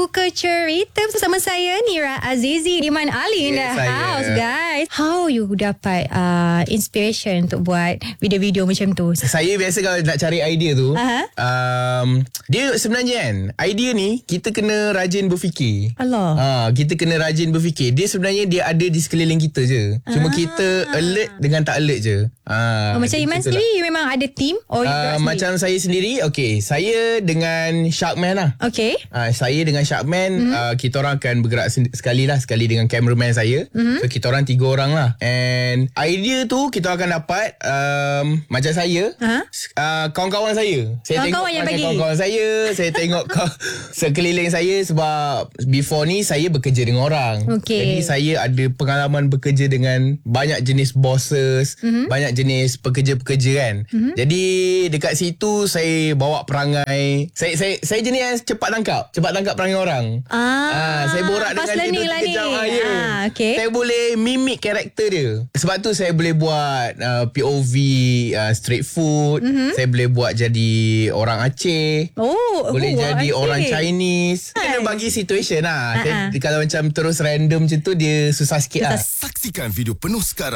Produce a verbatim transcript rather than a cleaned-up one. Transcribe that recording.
Buka Cerita bersama saya Nira Azizi, Iman Ali in the Yeah, saya. house, guys. How you dapat uh, inspiration untuk buat video-video macam tu? Saya biasa kalau nak cari idea tu, Aha. um, dia sebenarnya kan, idea ni kita kena rajin berfikir. Allah. Ha, kita kena rajin berfikir. Dia sebenarnya dia ada di sekeliling kita je. Cuma Ah. kita alert dengan tak alert je. Ha, Oh, macam Iman sendiri, you memang ada team? Or you Uh, gerak sendiri? macam saya sendiri, okay, saya dengan Sharkman lah. Okay. Uh, saya dengan Sharkman, mm-hmm. uh, kita orang akan bergerak sen- sekali lah, sekali dengan cameraman saya. Mm-hmm. So kita orang tiga orang lah. And idea tu kita akan dapat um, macam saya, Ha? uh, kawan-kawan saya. Saya Kawan-kawan tengok yang macam bagi. kawan-kawan saya, saya tengok kau sekeliling saya sebab before ni saya bekerja dengan orang. Okay. Jadi saya ada pengalaman bekerja dengan banyak jenis bosses, mm-hmm. banyak jenis pekerja-pekerja kan. Mm-hmm. Jadi dekat situ saya bawa perangai. Saya saya saya jenis yang cepat tangkap, cepat tangkap perangai orang. Ah, Ah, saya borak fast dengan learning tidur lah tiga ni. jam. Ah, ya. Ah, okay. Saya boleh mimik karakter dia. Sebab tu saya boleh buat uh, P O V uh, street food. Mm-hmm. Saya boleh buat jadi orang Aceh. Oh, Boleh oh, jadi okay. orang Chinese. Hai. Kena bagi situation lah. Ah, Saya, ah. kalau macam terus random macam tu dia susah sikit lah. Susah. Saksikan video penuh sekarang